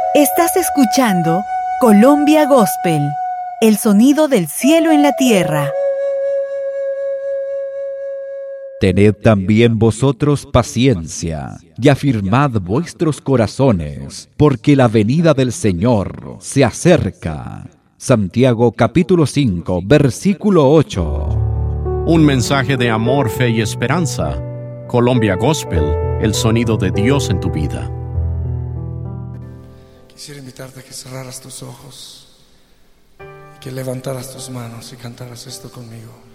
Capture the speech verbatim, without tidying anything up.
Estás escuchando Colombia Gospel, el sonido del cielo en la tierra. Tened también vosotros paciencia, y afirmad vuestros corazones, porque la venida del Señor se acerca. Santiago capítulo cinco, versículo ocho. Un mensaje de amor, fe y esperanza. Colombia Gospel, el sonido de Dios en tu vida. Quisiera invitarte a que cerraras tus ojos, que levantaras tus manos y cantaras esto conmigo.